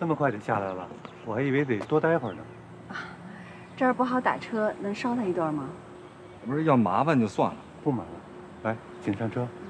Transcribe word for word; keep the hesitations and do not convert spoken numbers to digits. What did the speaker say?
这么快就下来了，我还以为得多待会儿呢。 啊，这儿不好打车，能捎他一段吗？ 不是要麻烦就算了， 不麻烦。来，请上车。